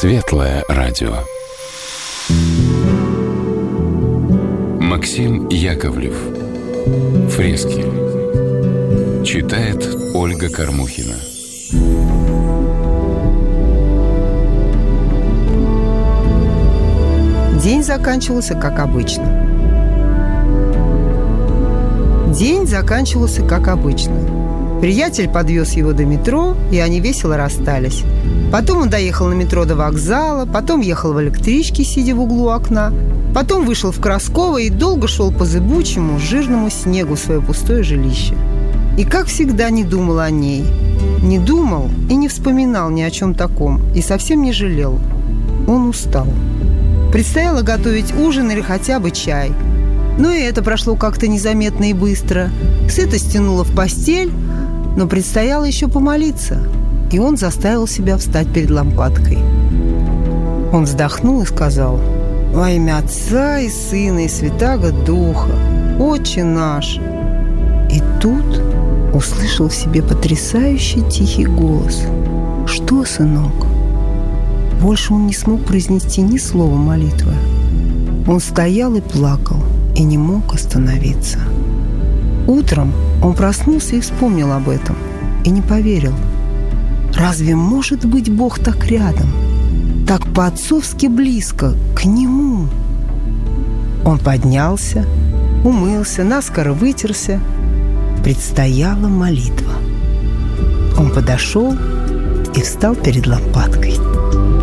Светлое радио. Максим Яковлев. Фрески. Читает Ольга Кормухина. День заканчивался как обычно. Приятель подвез его до метро, и они весело расстались. Потом он доехал на метро до вокзала, потом ехал в электричке, сидя в углу окна, потом вышел в Красково и долго шел по зыбучему, жирному снегу в свое пустое жилище. И, как всегда, не думал о ней. Не думал и не вспоминал ни о чем таком, и совсем не жалел. Он устал. Предстояло готовить ужин или хотя бы чай. Но и это прошло как-то незаметно и быстро. Сытость тянула в постель, но предстояло еще помолиться. И он заставил себя встать перед лампадкой. Он вздохнул и сказал: «Во имя Отца и Сына и Святаго Духа, Отче наш». И тут услышал в себе потрясающий тихий голос: «Что, сынок?» Больше он не смог произнести ни слова молитвы. Он стоял и плакал, и не мог остановиться. Утром он проснулся и вспомнил об этом, и не поверил. Разве может быть Бог так рядом, так по-отцовски близко к Нему? Он поднялся, умылся, наскоро вытерся. Предстояла молитва. Он подошел и встал перед лампадкой.